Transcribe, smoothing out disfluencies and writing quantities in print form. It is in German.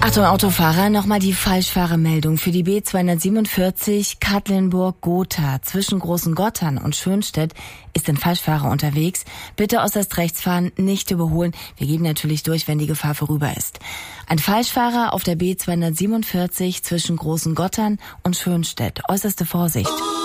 Achtung, Autofahrer, nochmal die Falschfahrermeldung. Für die B247 Katlenburg-Gotha zwischen Großen Gottern und Schönstedt ist ein Falschfahrer unterwegs. Bitte äußerst rechts fahren, nicht überholen. Wir geben natürlich durch, wenn die Gefahr vorüber ist. Ein Falschfahrer auf der B247 zwischen Großen Gottern und Schönstedt. Äußerste Vorsicht.